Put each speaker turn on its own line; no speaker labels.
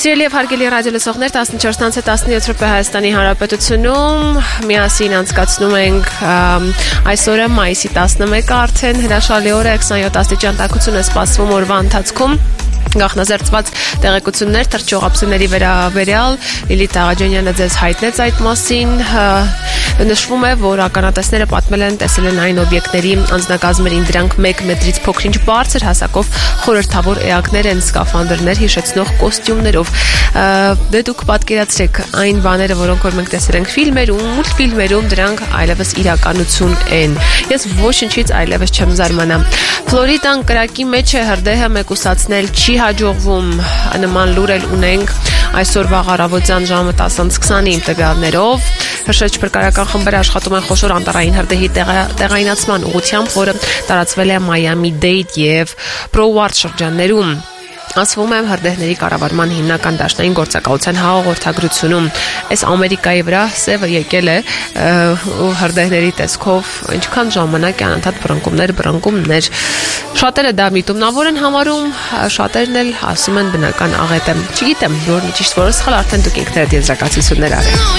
Սիրելի եւ հարգելի ռադիոլսողներ, 14:17 րոպե Հայաստանի Հանրապետությունում միասին անցկացնում ենք այսօրը մայիսի 11-ը արդեն հրաշալի օր է, 27 աստիճան տաքություն է սպասվում օրվա ընթացքում։ Գաղտնազերծված տեղեկություններ թռչողափսուների վերաբերյալ Լիլիթ Աղաջանյանը ձեզ հայտնեց այդ մասին։ Նշվում է, որ ականատեսները պատմել են տեսել են այն օբյեկտների անձնակազմերին, դրանք 1 մետրից փոքր-ինչ բարձր հասակով խորհրդավոր էակներ են, սկաֆանդրներ հիշեցնող կոստյումներով։ Դե դուք պատկերացրեք այն բաները, որոնք որ մենք տեսել ենք ֆիլմերում, մուլտֆիլմերում, դրանք այլևս իրականություն են։ Ես ոչնչից այլևս չեմ զարմանա։ Ֆլորիդան կրակի մեջ է, հրդեհը մեկուսացնել չի հաջողվում։ Նման լուր էլ ունենք այսօր վաղ առավոտյան ժամը 10:20-ի տվյալներով։ Հրշեջ փրկարարական խմբերը աշխատում են խոշոր անտառային հրդեհի տեղայնացման ուղղությամբ, որը տարածվել է Մայամի-Դեյդ եւ Բրովարդ շրջաններում։ Ասվում է հրդեհների կառավարման հիմնական դաշնային գործակալության հաղորդագրությունում։ Այս Ամերիկայի վրա սևը եկել է հրդեհների տեսքով, ինչքան ժամանակ է անընդհատ բռնկումներ։ Շատերը դա միտումնավոր են համարում, շատերն էլ ասում են բնական աղետ է։ Չգիտեմ, որն ճիշտ, որը սխալ, արդեն դուք ինքներդ եզրակացություններ արեք։